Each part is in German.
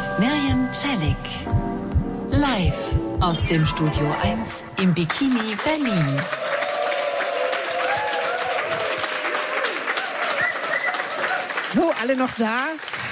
Mirjam Celik. Live aus dem Studio 1 im Bikini Berlin. So, alle noch da?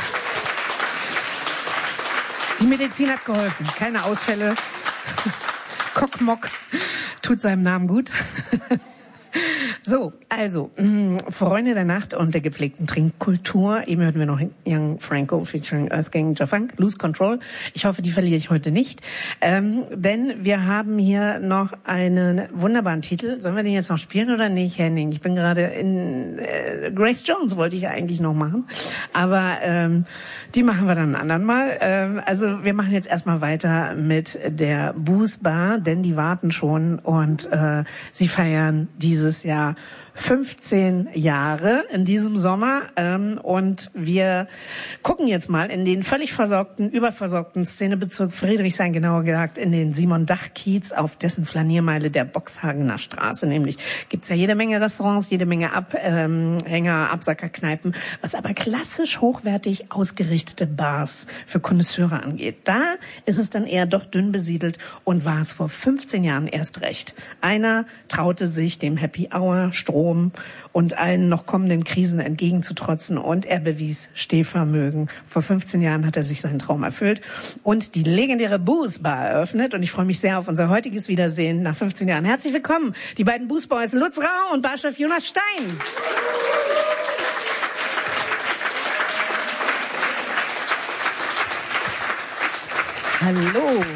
Die Medizin hat geholfen. Keine Ausfälle. Kockmock tut seinem Namen gut. So, also, Freunde der Nacht und der gepflegten Trinkkultur. Eben hörten wir noch Young Franco featuring Earthgang Jafunk, Lose Control. Ich hoffe, die verliere ich heute nicht. Denn wir haben hier noch einen wunderbaren Titel. Sollen wir den jetzt noch spielen oder nicht, Henning? Ich bin gerade in Grace Jones wollte ich eigentlich noch machen. Aber die machen wir dann ein andern Mal. Also wir machen jetzt erstmal weiter mit der Booze Bar, denn die warten schon und sie feiern dieses Jahr 15 Jahre in diesem Sommer und wir gucken jetzt mal in den völlig versorgten, überversorgten Szenebezirk Friedrichshain, genauer gesagt in den Simon-Dach-Kiez auf dessen Flaniermeile der Boxhagener Straße. Nämlich gibt's ja jede Menge Restaurants, jede Menge Abhänger, Absackerkneipen, was aber klassisch hochwertig ausgerichtete Bars für Connoisseure angeht. Da ist es dann eher doch dünn besiedelt und war es vor 15 Jahren erst recht. Einer traute sich dem Happy Hour, Strom und allen noch kommenden Krisen entgegenzutrotzen und er bewies Stehvermögen. Vor 15 Jahren hat er sich seinen Traum erfüllt und die legendäre Booze Bar eröffnet und ich freue mich sehr auf unser heutiges Wiedersehen nach 15 Jahren. Herzlich willkommen, die beiden Booze Boys Lutz Rau und Barchef Jonas Stein. Hallo.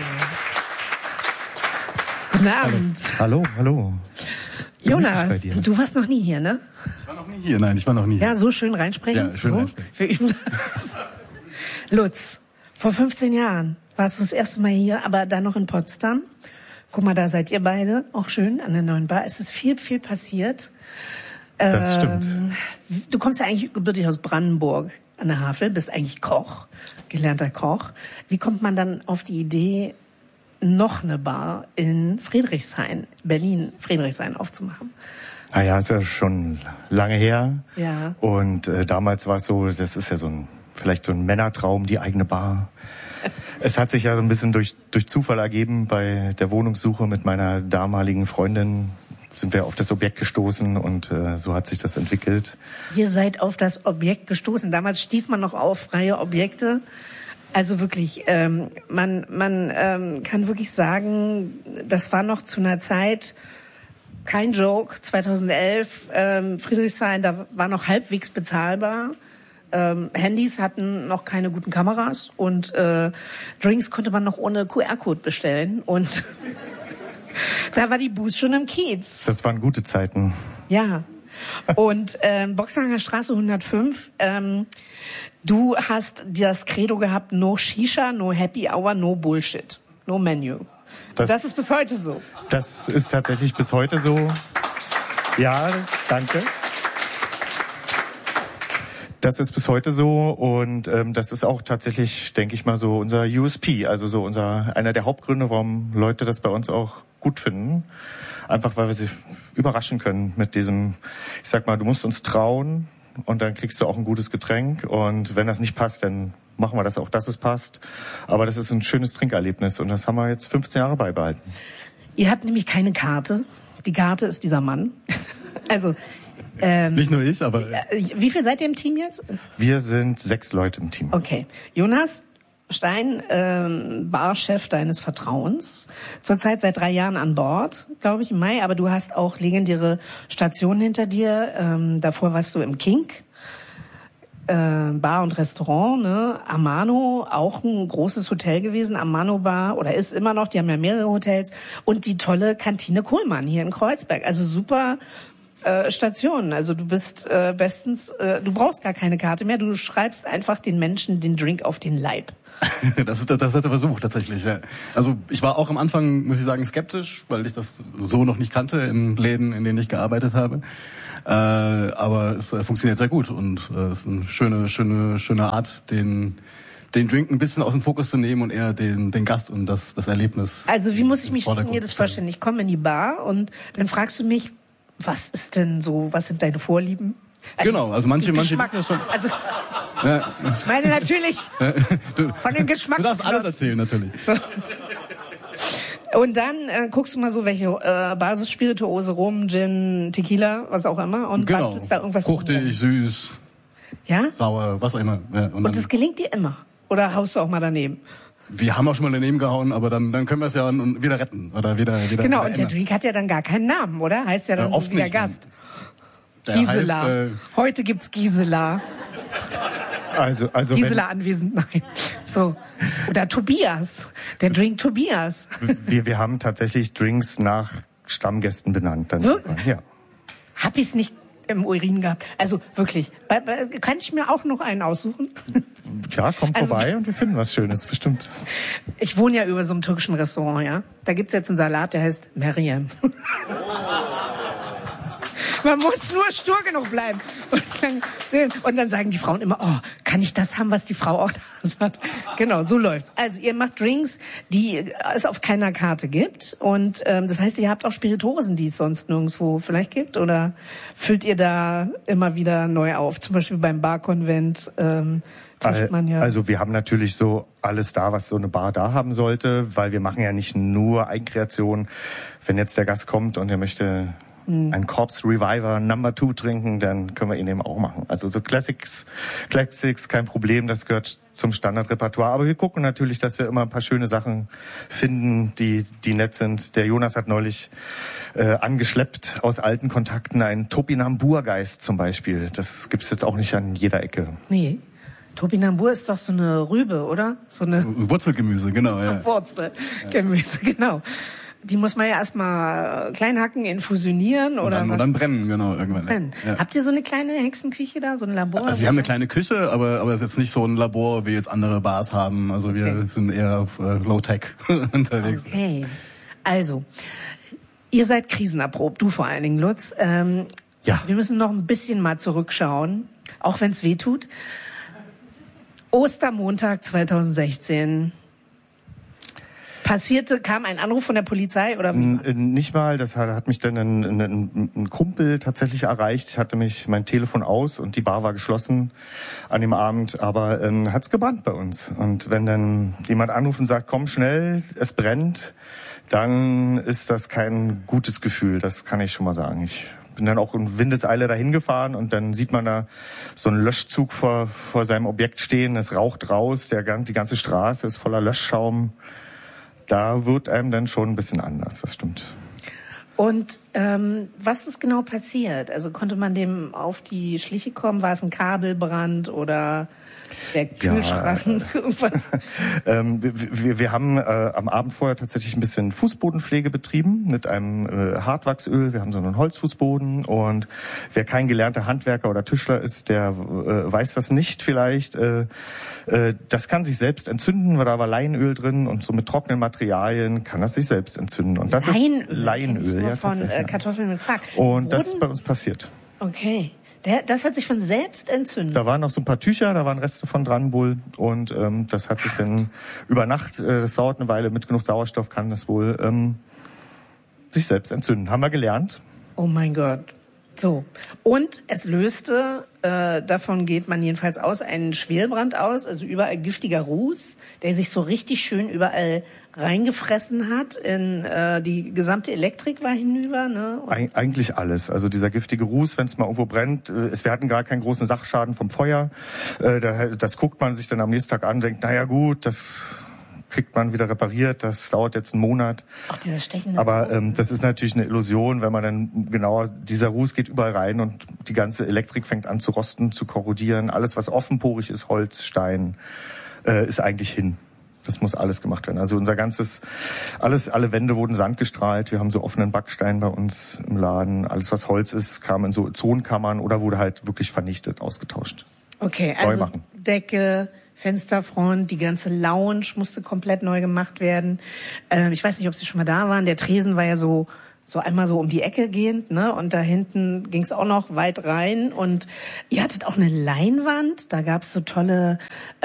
Guten Abend. Hallo. Jonas, du warst noch nie hier, ne? Ich war noch nie hier, nein, ich war noch nie hier. Ja, so schön reinsprechen? Ja, schön so? reinsprechen. Wir üben das. Lutz, vor 15 Jahren warst du das erste Mal hier, aber dann noch in Potsdam. Guck mal, da seid ihr beide, auch schön, an der neuen Bar. Es ist viel passiert. Das stimmt. Du kommst ja eigentlich gebürtig aus Brandenburg an der Havel, bist eigentlich Koch, gelernter Koch. Wie kommt man dann auf die Idee, noch eine Bar in Friedrichshain, Berlin, Friedrichshain aufzumachen? Naja, ist ja schon lange her. Ja. Und damals war es so, das ist ja vielleicht so ein Männertraum, die eigene Bar. Es hat sich ja so ein bisschen durch Zufall ergeben. Bei der Wohnungssuche mit meiner damaligen Freundin sind wir auf das Objekt gestoßen und so hat sich das entwickelt. Ihr seid auf das Objekt gestoßen. Damals stieß man noch auf freie Objekte. Also wirklich, man kann wirklich sagen, das war noch zu einer Zeit, kein Joke, 2011, Friedrichshain, da war noch halbwegs bezahlbar. Handys hatten noch keine guten Kameras und Drinks konnte man noch ohne QR-Code bestellen und da war die Booze schon im Kiez. Das waren gute Zeiten. Ja. Und Boxhagener Straße 105, du hast das Credo gehabt, no Shisha, no Happy Hour, no Bullshit, no Menu. Das ist bis heute so. Das ist tatsächlich bis heute so. Ja, danke. Das ist bis heute so und das ist auch tatsächlich, denke ich mal, so unser USP, also so einer der Hauptgründe, warum Leute das bei uns auch gut finden. Einfach, weil wir sie überraschen können mit diesem, ich sag mal, du musst uns trauen und dann kriegst du auch ein gutes Getränk und wenn das nicht passt, dann machen wir das auch, dass es passt. Aber das ist ein schönes Trinkerlebnis und das haben wir jetzt 15 Jahre beibehalten. Ihr habt nämlich keine Karte. Die Karte ist dieser Mann. Also nicht nur ich, aber... Wie viel seid ihr im Team jetzt? Wir sind 6 Leute im Team. Okay. Jonas Stein, Barchef deines Vertrauens. Zurzeit seit 3 Jahren an Bord, glaube ich, im Mai. Aber du hast auch legendäre Stationen hinter dir. Davor warst du im Kink. Bar und Restaurant, ne? Amano, auch ein großes Hotel gewesen, Amano Bar, oder ist immer noch, die haben ja mehrere Hotels. Und die tolle Kantine Kohlmann hier in Kreuzberg. Also super Stationen. Also du bist bestens, du brauchst gar keine Karte mehr, du schreibst einfach den Menschen den Drink auf den Leib. Das hat er versucht, tatsächlich, ja. Also ich war auch am Anfang, muss ich sagen, skeptisch, weil ich das so noch nicht kannte in Läden, in denen ich gearbeitet habe. Aber es funktioniert sehr gut und es ist eine schöne Art, den Drink ein bisschen aus dem Fokus zu nehmen und eher den Gast und das Erlebnis. Also wie muss ich mir das vorstellen? Ich komme in die Bar und dann fragst du mich, was sind deine Vorlieben? Genau, also manche Geschmack. wissen das schon. Also, Ja. ich meine natürlich von den Geschmacks. Du darfst alles erzählen, natürlich. So. Und dann guckst du mal so, welche Basisspirituose, Rum, Gin, Tequila, was auch immer, und Genau. bastelst da irgendwas Fruchtig, süß, ja? sauer, was auch immer. Ja, Und das gelingt dir immer? Oder haust du auch mal daneben? wir haben auch schon mal daneben gehauen, aber dann können wir es ja wieder retten oder wieder Genau, wieder und der ändern. Drink hat ja dann gar keinen Namen, oder? Heißt ja dann so oft wie der nicht, Gast. Der Gisela. heißt, Heute gibt's Gisela. Also Gisela anwesend, nein. So. Oder Tobias. Der Drink Tobias. wir haben tatsächlich Drinks nach Stammgästen benannt. Dann Wirklich? ja. Hab ich's nicht im Urin gehabt. Also wirklich. Kann ich mir auch noch einen aussuchen? Ja, kommt Also- vorbei und wir finden was Schönes, bestimmt. Ich wohne ja über so einem türkischen Restaurant, ja. Da gibt's jetzt einen Salat, der heißt Meryem. Man muss nur stur genug bleiben. Und dann sagen die Frauen immer, oh, kann ich das haben, was die Frau auch da hat? Genau, so läuft's. Also ihr macht Drinks, die es auf keiner Karte gibt. Und das heißt, ihr habt auch Spirituosen, die es sonst nirgendwo vielleicht gibt? Oder füllt ihr da immer wieder neu auf? Zum Beispiel beim Barkonvent trifft man ja... Also wir haben natürlich so alles da, was so eine Bar da haben sollte, weil wir machen ja nicht nur Eigenkreationen. Wenn jetzt der Gast kommt und er möchte ein Corpse Reviver Number 2 trinken, dann können wir ihn eben auch machen. Also so Classics, kein Problem, das gehört zum Standardrepertoire. Aber wir gucken natürlich, dass wir immer ein paar schöne Sachen finden, die nett sind. Der Jonas hat neulich angeschleppt aus alten Kontakten einen Topinambur-Geist zum Beispiel. Das gibt's jetzt auch nicht an jeder Ecke. Nee. Topinambur ist doch so eine Rübe, oder? So eine Wurzelgemüse, genau, ja. Wurzelgemüse, genau. Die muss man ja erstmal klein hacken, infusionieren oder Und dann brennen, genau, irgendwann. brennen. Ja. Habt ihr so eine kleine Hexenküche da, so ein Labor? Also wir haben eine kleine Küche, aber es ist jetzt nicht so ein Labor, wie jetzt andere Bars haben. Also wir sind eher auf Low-Tech unterwegs. Okay. Also, ihr seid krisenerprobt, du vor allen Dingen, Lutz. Ja. Wir müssen noch ein bisschen mal zurückschauen, auch wenn es weh tut. Ostermontag 2016. Kam ein Anruf von der Polizei oder wie? Nicht mal, das hat mich dann ein Kumpel tatsächlich erreicht. Ich hatte mein Telefon aus und die Bar war geschlossen an dem Abend, aber hat's gebrannt bei uns. Und wenn dann jemand anruft und sagt, komm schnell, es brennt, dann ist das kein gutes Gefühl, das kann ich schon mal sagen. Ich bin dann auch in Windeseile dahin gefahren und dann sieht man da so einen Löschzug vor seinem Objekt stehen, es raucht raus, die ganze Straße ist voller Löschschaum. Da wird einem dann schon ein bisschen anders, das stimmt. Und was ist genau passiert? Also konnte man dem auf die Schliche kommen? War es ein Kabelbrand oder der Kühlschrank? Irgendwas? Wir haben am Abend vorher tatsächlich ein bisschen Fußbodenpflege betrieben mit einem Hartwachsöl. Wir haben so einen Holzfußboden und wer kein gelernter Handwerker oder Tischler ist, der weiß das nicht vielleicht. Das kann sich selbst entzünden, weil da war Leinöl drin und so mit trockenen Materialien kann das sich selbst entzünden. Und das Leinöl, ist Leinöl, ja, von tatsächlich. Kartoffeln mit Quark. Und das ist bei uns passiert. Okay. Das hat sich von selbst entzündet. Da waren noch so ein paar Tücher, da waren Reste von dran wohl und das hat sich dann über Nacht, das dauert eine Weile, mit genug Sauerstoff kann das wohl sich selbst entzünden. Haben wir gelernt. Oh mein Gott. So. Und es löste, davon geht man jedenfalls aus, einen Schwelbrand aus, also überall giftiger Ruß, der sich so richtig schön überall reingefressen hat. In die gesamte Elektrik war hinüber, ne? Eigentlich alles. Also dieser giftige Ruß, wenn es mal irgendwo brennt. Wir hatten gar keinen großen Sachschaden vom Feuer. Das guckt man sich dann am nächsten Tag an, denkt, naja gut, das kriegt man wieder repariert, das dauert jetzt einen Monat. Auch dieser stechende. Aber das ist natürlich eine Illusion, wenn man dann genauer, dieser Ruß geht überall rein und die ganze Elektrik fängt an zu rosten, zu korrodieren. Alles, was offenporig ist, Holz, Stein, ist eigentlich hin. Das muss alles gemacht werden. Also alle Wände wurden sandgestrahlt. Wir haben so offenen Backstein bei uns im Laden. Alles, was Holz ist, kam in so Zonenkammern oder wurde halt wirklich vernichtet, ausgetauscht. Okay, Neu also machen. Decke, Fensterfront, die ganze Lounge musste komplett neu gemacht werden. Ich weiß nicht, ob Sie schon mal da waren. Der Tresen war ja so So einmal so um die Ecke gehend, ne? Und da hinten ging es auch noch weit rein. Und ihr hattet auch eine Leinwand. Da gab es so tolle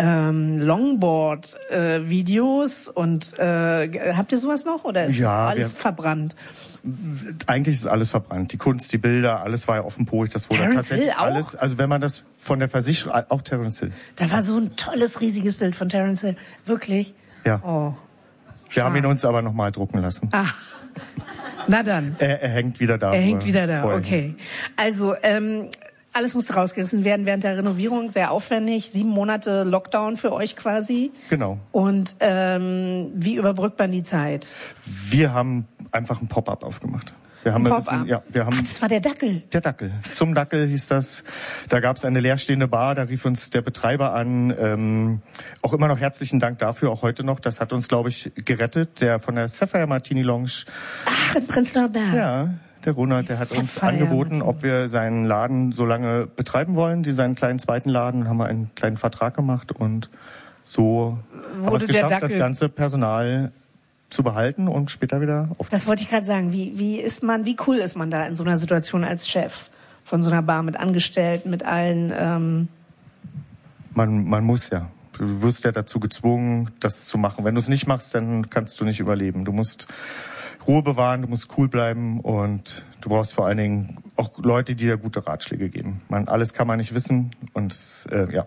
Longboard-Videos. Und habt ihr sowas noch? Oder ist alles verbrannt? Eigentlich ist alles verbrannt. Die Kunst, die Bilder, alles war ja offenporig. Das wurde Terence tatsächlich Hill auch? alles. Also wenn man das von der Versicherung, auch Terence Hill. Da war so ein tolles, riesiges Bild von Terence Hill. Wirklich? Ja. Oh. Wir haben ihn uns aber nochmal drucken lassen. Ach. Na dann. Er hängt wieder da. Er hängt wieder da, okay. Also, alles musste rausgerissen werden während der Renovierung, sehr aufwendig. 7 Monate Lockdown für euch quasi. Genau. Und wie überbrückt man die Zeit? Wir haben einfach ein Pop-up aufgemacht. Wir haben Ach, das war der Dackel. Der Dackel. Zum Dackel hieß das. Da gab es eine leerstehende Bar, da rief uns der Betreiber an. Auch immer noch herzlichen Dank dafür, auch heute noch. Das hat uns, glaube ich, gerettet. Der von der Sapphire Martini Lounge. Ach, in Prenzlauer Berg. Ja, der Ronald, der hat uns angeboten, ob wir seinen Laden so lange betreiben wollen, seinen kleinen zweiten Laden. Haben wir einen kleinen Vertrag gemacht und so haben wir es geschafft, das ganze Personal zu behalten und später wieder aufzunehmen. Das wollte ich gerade sagen. Wie cool ist man da in so einer Situation als Chef von so einer Bar mit Angestellten, mit allen? Man muss ja. Du wirst ja dazu gezwungen, das zu machen. Wenn du es nicht machst, dann kannst du nicht überleben. Du musst Ruhe bewahren, du musst cool bleiben und du brauchst vor allen Dingen auch Leute, die dir gute Ratschläge geben. Alles kann man nicht wissen und ja.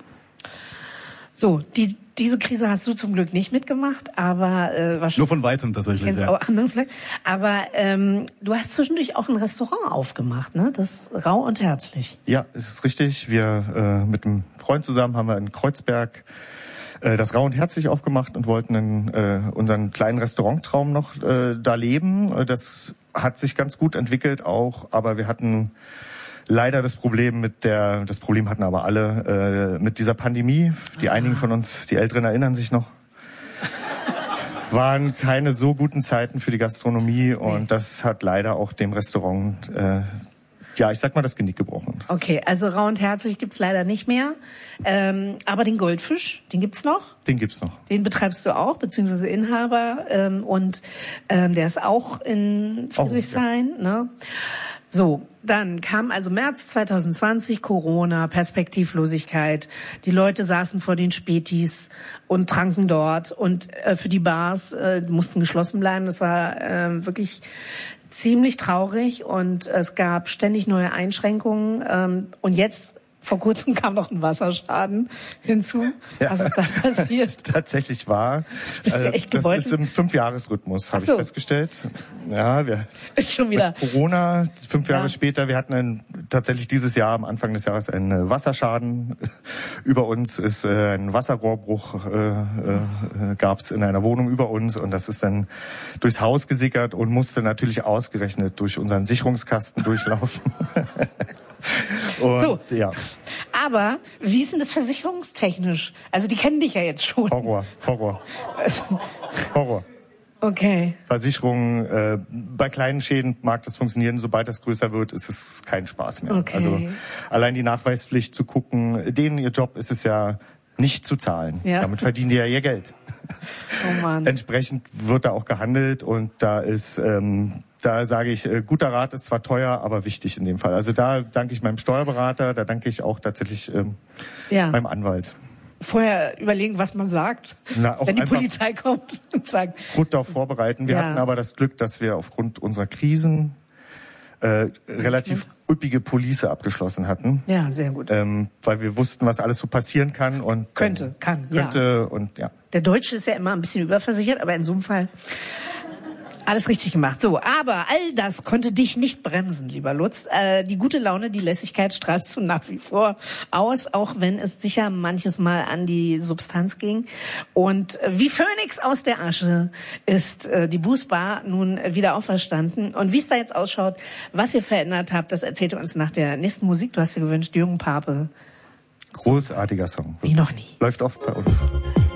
So, diese Krise hast du zum Glück nicht mitgemacht, aber wahrscheinlich nur von weitem tatsächlich. Kennst ja. auch andere vielleicht. Aber du hast zwischendurch auch ein Restaurant aufgemacht, ne? Das Rau und Herzlich. Ja, es ist richtig. Wir mit einem Freund zusammen haben wir in Kreuzberg das Rau und Herzlich aufgemacht und wollten unseren kleinen Restauranttraum noch da leben. Das hat sich ganz gut entwickelt auch, aber wir hatten leider das Problem das Problem hatten aber alle, mit dieser Pandemie. Die einigen von uns, die Älteren erinnern sich noch, waren keine so guten Zeiten für die Gastronomie und das hat leider auch dem Restaurant, ich sag mal, das Genick gebrochen. Okay, also Rau und Herzlich gibt's leider nicht mehr, aber den Goldfisch, den gibt's noch? Den gibt's noch. Den betreibst du auch, beziehungsweise Inhaber, und der ist auch in Friedrichshain, ne? So, dann kam also März 2020, Corona, Perspektivlosigkeit. Die Leute saßen vor den Spätis und tranken dort und für die Bars mussten geschlossen bleiben. Das war wirklich ziemlich traurig und es gab ständig neue Einschränkungen. Und jetzt vor kurzem kam noch ein Wasserschaden hinzu. Ja, was ist da passiert? Das ist tatsächlich wahr. Bist du echt das gebeutelt? ist im 5-Jahres-Rhythmus, habe ich festgestellt. Ja, ist schon wieder mit Corona, 5 Jahre später. Wir hatten tatsächlich dieses Jahr, am Anfang des Jahres, einen Wasserschaden. Über uns ist ein Wasserrohrbruch, gab es in einer Wohnung über uns und das ist dann durchs Haus gesickert und musste natürlich ausgerechnet durch unseren Sicherungskasten durchlaufen. Und, so, ja. Aber wie ist denn das versicherungstechnisch? Also die kennen dich ja jetzt schon. Horror. Okay. Versicherungen, bei kleinen Schäden mag das funktionieren, sobald das größer wird, ist es kein Spaß mehr. Okay. Also allein die Nachweispflicht zu gucken, denen ihr Job ist es ja nicht zu zahlen. Ja. Damit verdienen die ja ihr Geld. Oh Mann. Entsprechend wird da auch gehandelt und da ist, da sage ich, guter Rat ist zwar teuer, aber wichtig in dem Fall. Also da danke ich meinem Steuerberater, da danke ich auch tatsächlich meinem Anwalt. Vorher überlegen, was man sagt, wenn die Polizei kommt und sagt. Gut darauf vorbereiten. Wir hatten aber das Glück, dass wir aufgrund unserer Krisen relativ üppige Police abgeschlossen hatten. Ja, sehr gut. Weil wir wussten, was alles so passieren kann und könnte und ja. Der Deutsche ist ja immer ein bisschen überversichert, aber in so einem Fall alles richtig gemacht. So, aber all das konnte dich nicht bremsen, lieber Lutz. Die gute Laune, die Lässigkeit strahlst du nach wie vor aus, auch wenn es sicher manches Mal an die Substanz ging. Und wie Phönix aus der Asche ist die Bußbar nun wieder auferstanden. Und wie es da jetzt ausschaut, was ihr verändert habt, das erzählt ihr uns nach der nächsten Musik. Du hast dir gewünscht, Jürgen Pape. Großartiger Song. Wie noch nie. Läuft oft bei uns.